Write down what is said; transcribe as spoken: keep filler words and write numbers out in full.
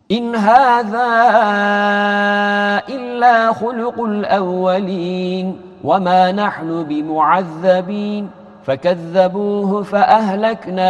إن هذا إلا خلق الأولين وما نحن بمعذبين فكذبوه فأهلكنا